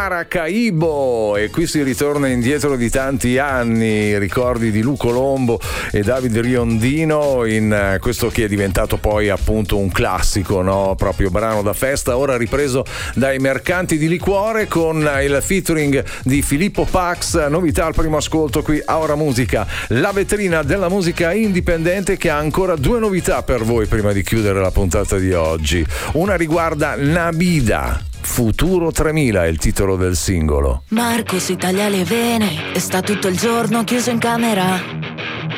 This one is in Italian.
Maracaibo, e qui si ritorna indietro di tanti anni, ricordi di Lu Colombo e Davide Riondino in questo che è diventato poi appunto un classico, no? Proprio brano da festa, ora ripreso dai mercanti di liquore con il featuring di Filippo Pax. Novità al primo ascolto qui a Ora Musica, la vetrina della musica indipendente, che ha ancora due novità per voi prima di chiudere la puntata di oggi. Una riguarda Nabida, Futuro 3000 è il titolo del singolo. Marco si taglia le vene e sta tutto il giorno chiuso in camera.